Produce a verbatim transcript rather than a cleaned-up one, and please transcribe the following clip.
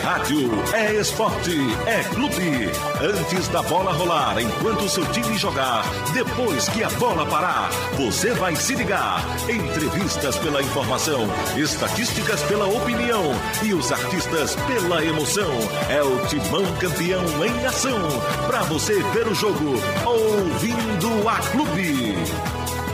rádio, é esporte, é clube. Antes da bola rolar, enquanto o seu time jogar, depois que a bola parar, você vai se ligar. Entrevistas pela informação, estatísticas pela opinião e os artistas pela emoção. É o Timão Campeão em ação. Pra você ver o jogo, ouvindo a Clube.